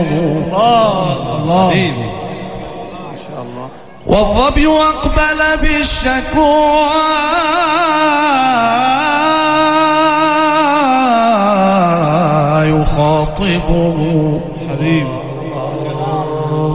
الله ما شاء الله. والظبي أقبل بالشكوى يخاطبه حبيبي